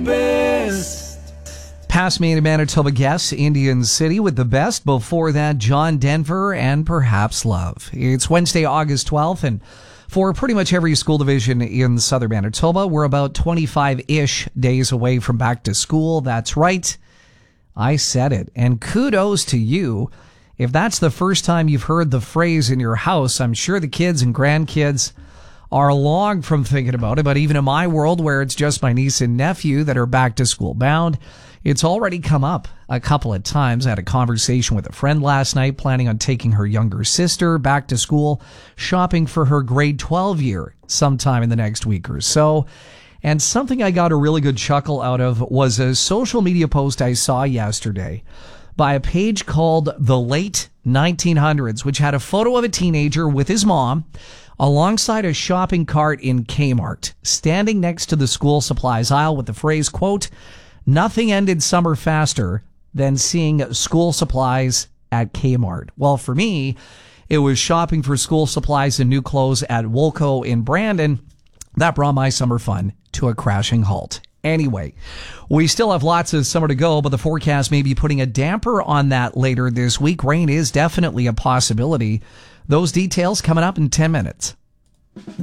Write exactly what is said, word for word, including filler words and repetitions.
best. Past me in Manitoba guests, Indian City with the best. Before that, John Denver and Perhaps Love. It's Wednesday, August twelfth, and for pretty much every school division in southern Manitoba, we're about twenty-five-ish days away from back to school. That's right. I said it. And kudos to you. If that's the first time you've heard the phrase in your house, I'm sure the kids and grandkids are long from thinking about it. But even in my world, where it's just my niece and nephew that are back to school bound, it's already come up a couple of times. I had a conversation with a friend last night planning on taking her younger sister back to school, shopping for her grade twelve year sometime in the next week or so. And something I got a really good chuckle out of was a social media post I saw yesterday by a page called The Late nineteen hundreds, which had a photo of a teenager with his mom alongside a shopping cart in Kmart, standing next to the school supplies aisle with the phrase, quote, "Nothing ended summer faster than seeing school supplies at Kmart." Well, for me, it was shopping for school supplies and new clothes at Woolco in Brandon. That brought my summer fun to a crashing halt. Anyway, we still have lots of summer to go, but the forecast may be putting a damper on that later this week. Rain is definitely a possibility. Those details coming up in ten minutes.